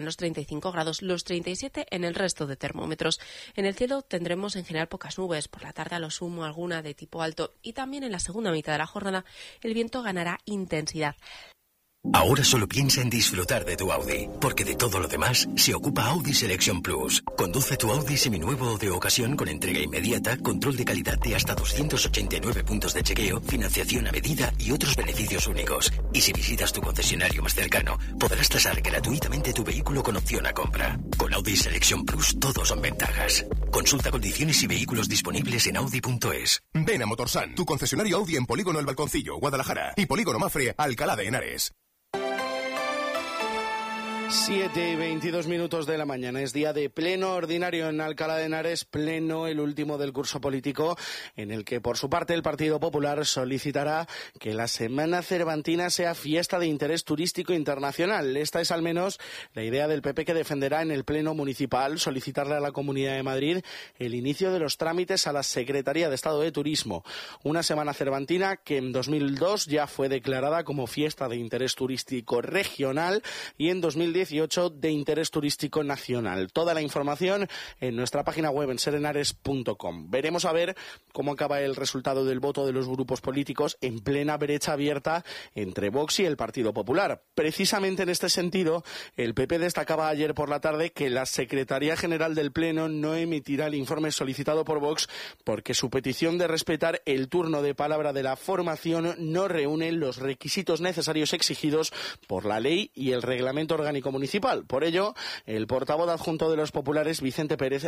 los 35 grados, los 37 en el resto de termómetros. En el cielo tendremos en general pocas nubes, por la tarde a lo sumo alguna de tipo alto, y también en la segunda mitad de la jornada el viento ganará intensidad. Ahora solo piensa en disfrutar de tu Audi, porque de todo lo demás se ocupa Audi Selection Plus. Conduce tu Audi seminuevo o de ocasión con entrega inmediata, control de calidad de hasta 289 puntos de chequeo, financiación a medida y otros beneficios únicos. Y si visitas tu concesionario más cercano, podrás tasar gratuitamente tu vehículo con opción a compra. Con Audi Selection Plus todo son ventajas. Consulta condiciones y vehículos disponibles en Audi.es. Ven a Motorsan, tu concesionario Audi en Polígono El Balconcillo, Guadalajara, y Polígono Mafre, Alcalá de Henares. 7:22 de la mañana. Es día de pleno ordinario en Alcalá de Henares, pleno el último del curso político, en el que por su parte el Partido Popular solicitará que la Semana Cervantina sea fiesta de interés turístico internacional. Esta es al menos la idea del PP, que defenderá en el pleno municipal solicitarle a la Comunidad de Madrid el inicio de los trámites a la Secretaría de Estado de Turismo. Una Semana Cervantina que en 2002 ya fue declarada como fiesta de interés turístico regional y en 2018 de interés turístico nacional. Toda la información en nuestra página web en serenares.com. Veremos a ver cómo acaba el resultado del voto de los grupos políticos en plena brecha abierta entre Vox y el Partido Popular. Precisamente en este sentido, el PP destacaba ayer por la tarde que la Secretaría General del Pleno no emitirá el informe solicitado por Vox porque su petición de respetar el turno de palabra de la formación no reúne los requisitos necesarios exigidos por la ley y el reglamento orgánico municipal. Por ello, el portavoz adjunto de los populares, Vicente Pérez,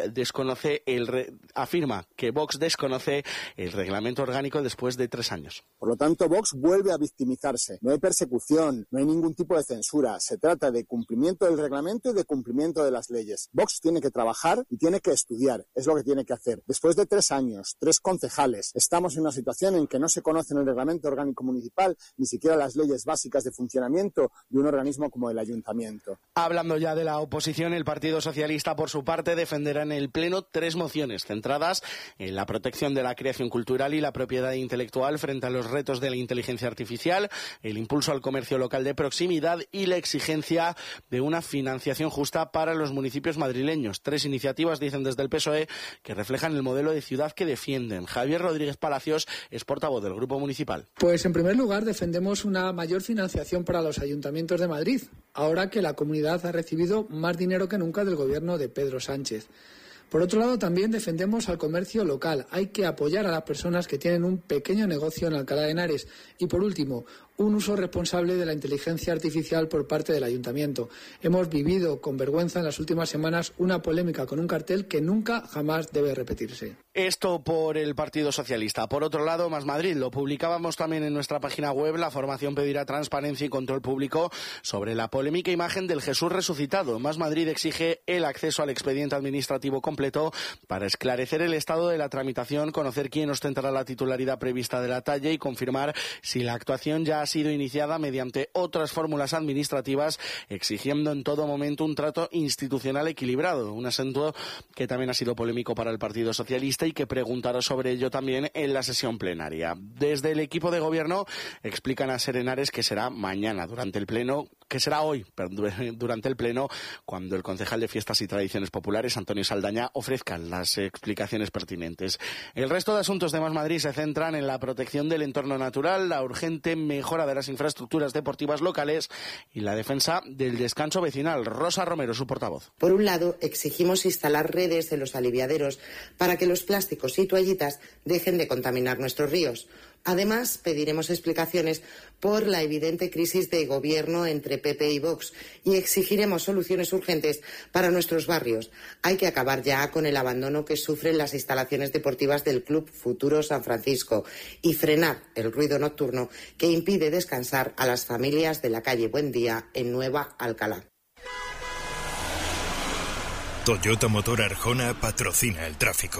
afirma que Vox desconoce el reglamento orgánico después de 3 años. Por lo tanto, Vox vuelve a victimizarse. No hay persecución, no hay ningún tipo de censura. Se trata de cumplimiento del reglamento y de cumplimiento de las leyes. Vox tiene que trabajar y tiene que estudiar. Es lo que tiene que hacer. Después de 3 años, 3 concejales, estamos en una situación en que no se conocen el reglamento orgánico municipal, ni siquiera las leyes básicas de funcionamiento de un organismo como el ayuntamiento. Hablando ya de la oposición, el Partido Socialista, por su parte, defenderá en el Pleno 3 mociones centradas en la protección de la creación cultural y la propiedad intelectual frente a los retos de la inteligencia artificial, el impulso al comercio local de proximidad y la exigencia de una financiación justa para los municipios madrileños. 3 iniciativas, dicen desde el PSOE, que reflejan el modelo de ciudad que defienden. Javier Rodríguez Palacios es portavoz del Grupo Municipal. Pues en primer lugar defendemos una mayor financiación para los ayuntamientos de Madrid, ahora que la comunidad ha recibido más dinero que nunca del gobierno de Pedro Sánchez. Por otro lado, también defendemos al comercio local. Hay que apoyar a las personas que tienen un pequeño negocio en Alcalá de Henares. Y por último, un uso responsable de la inteligencia artificial por parte del ayuntamiento. Hemos vivido con vergüenza en las últimas semanas una polémica con un cartel que nunca jamás debe repetirse. Esto por el Partido Socialista. Por otro lado, Más Madrid, lo publicábamos también en nuestra página web, la formación pedirá transparencia y control público sobre la polémica imagen del Jesús resucitado. Más Madrid exige el acceso al expediente administrativo completo para esclarecer el estado de la tramitación, conocer quién ostentará la titularidad prevista de la talla y confirmar si la actuación ya ha sido iniciada mediante otras fórmulas administrativas, exigiendo en todo momento un trato institucional equilibrado. Un asunto que también ha sido polémico para el Partido Socialista y que preguntará sobre ello también en la sesión plenaria. Desde el equipo de gobierno explican a Serenares que será mañana durante el pleno, que será hoy durante el pleno, cuando el concejal de Fiestas y Tradiciones Populares, Antonio Saldaña, ofrezca las explicaciones pertinentes. El resto de asuntos de Más Madrid se centran en la protección del entorno natural, la urgente mejora de las infraestructuras deportivas locales y la defensa del descanso vecinal. Rosa Romero, su portavoz. Por un lado, exigimos instalar redes en los aliviaderos para que los plásticos y toallitas dejen de contaminar nuestros ríos. Además, pediremos explicaciones por la evidente crisis de gobierno entre PP y Vox y exigiremos soluciones urgentes para nuestros barrios. Hay que acabar ya con el abandono que sufren las instalaciones deportivas del Club Futuro San Francisco y frenar el ruido nocturno que impide descansar a las familias de la calle Buendía en Nueva Alcalá. Toyota Motor Arjona patrocina el tráfico.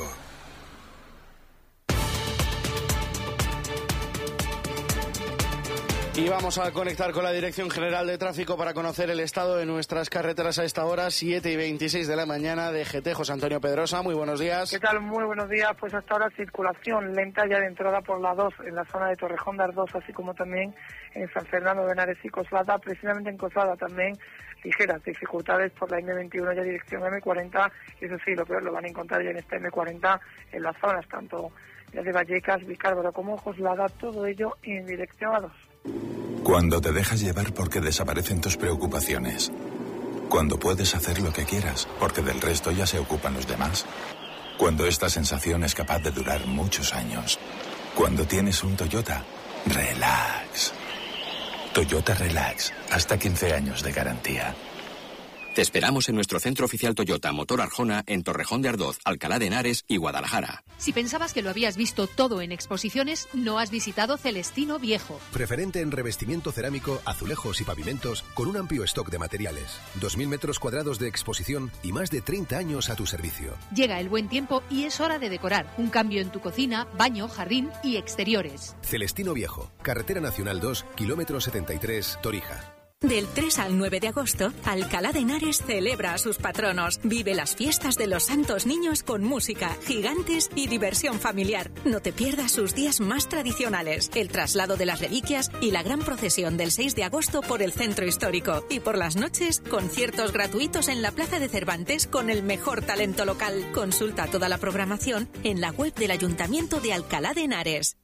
Y vamos a conectar con la Dirección General de Tráfico para conocer el estado de nuestras carreteras a esta hora, 7:26 de la mañana. DGT, José Antonio Pedrosa, muy buenos días. ¿Qué tal? Muy buenos días. Pues hasta ahora circulación lenta ya de entrada por la 2 en la zona de Torrejón de Ardoz, así como también en San Fernando de Henares y Coslada. Precisamente en Coslada también ligeras dificultades por la M21 ya dirección M40. Y eso sí, lo peor lo van a encontrar ya en esta M40 en las zonas tanto ya de Vallecas, Vicárbaro como Coslada, todo ello en dirección a 2. Cuando te dejas llevar porque desaparecen tus preocupaciones. Cuando puedes hacer lo que quieras, porque del resto ya se ocupan los demás. Cuando esta sensación es capaz de durar muchos años. Cuando tienes un Toyota, relax. Toyota Relax, hasta 15 años de garantía. Te esperamos en nuestro centro oficial Toyota Motor Arjona en Torrejón de Ardoz, Alcalá de Henares y Guadalajara. Si pensabas que lo habías visto todo en exposiciones, no has visitado Celestino Viejo. Preferente en revestimiento cerámico, azulejos y pavimentos, con un amplio stock de materiales, 2.000 metros cuadrados de exposición y más de 30 años a tu servicio. Llega el buen tiempo y es hora de decorar. Un cambio en tu cocina, baño, jardín y exteriores. Celestino Viejo, Carretera Nacional 2, kilómetro 73, Torija. Del 3 al 9 de agosto, Alcalá de Henares celebra a sus patronos. Vive las fiestas de los Santos Niños con música, gigantes y diversión familiar. No te pierdas sus días más tradicionales, el traslado de las reliquias y la gran procesión del 6 de agosto por el centro histórico. Y por las noches, conciertos gratuitos en la Plaza de Cervantes con el mejor talento local. Consulta toda la programación en la web del Ayuntamiento de Alcalá de Henares.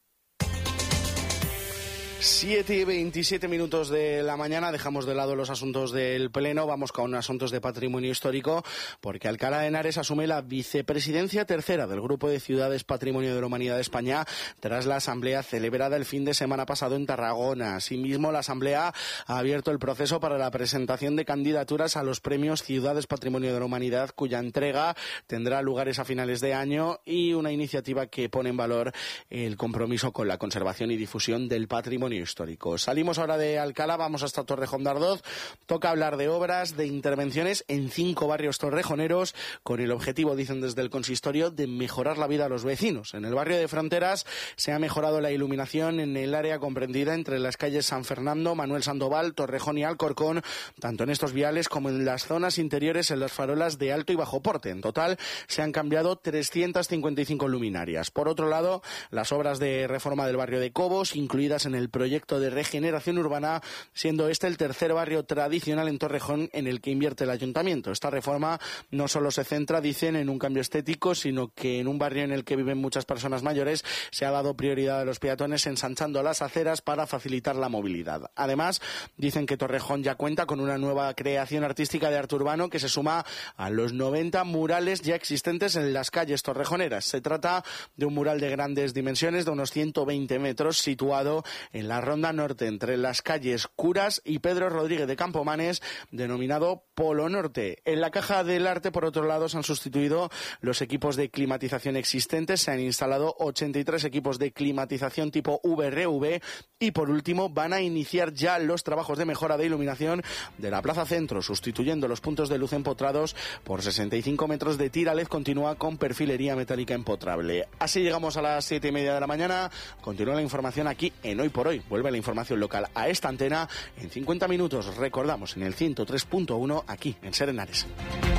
7:27 de la mañana, dejamos de lado los asuntos del Pleno, vamos con asuntos de patrimonio histórico, porque Alcalá de Henares asume la vicepresidencia tercera del Grupo de Ciudades Patrimonio de la Humanidad de España tras la asamblea celebrada el fin de semana pasado en Tarragona. Asimismo, la asamblea ha abierto el proceso para la presentación de candidaturas a los premios Ciudades Patrimonio de la Humanidad, cuya entrega tendrá lugar a finales de año, y una iniciativa que pone en valor el compromiso con la conservación y difusión del patrimonio histórico. Salimos ahora de Alcalá, vamos hasta Torrejón de Ardoz. Toca hablar de obras, de intervenciones en 5 barrios torrejoneros, con el objetivo, dicen desde el consistorio, de mejorar la vida a los vecinos. En el barrio de Fronteras se ha mejorado la iluminación en el área comprendida entre las calles San Fernando, Manuel Sandoval, Torrejón y Alcorcón, tanto en estos viales como en las zonas interiores en las farolas de alto y bajo porte. En total se han cambiado 355 luminarias. Por otro lado, las obras de reforma del barrio de Cobos, incluidas en el proyecto de regeneración urbana, siendo este el tercer barrio tradicional en Torrejón en el que invierte el ayuntamiento. Esta reforma no solo se centra, dicen, en un cambio estético, sino que en un barrio en el que viven muchas personas mayores se ha dado prioridad a los peatones, ensanchando las aceras para facilitar la movilidad. Además, dicen que Torrejón ya cuenta con una nueva creación artística de arte urbano que se suma a los 90 murales ya existentes en las calles torrejoneras. Se trata de un mural de grandes dimensiones, de unos 120 metros, situado en la Ronda Norte, entre las calles Curas y Pedro Rodríguez de Campomanes, denominado Polo Norte. En la Caja del Arte, por otro lado, se han sustituido los equipos de climatización existentes, se han instalado 83 equipos de climatización tipo VRV y, por último, van a iniciar ya los trabajos de mejora de iluminación de la Plaza Centro, sustituyendo los puntos de luz empotrados por 65 metros de tira LED continua con perfilería metálica empotrable. Así llegamos a las 7:30 de la mañana. Continúa la información aquí en Hoy por Hoy. Vuelve la información local a esta antena en 50 minutos. Recordamos, en el 103.1 aquí en Ser Henares.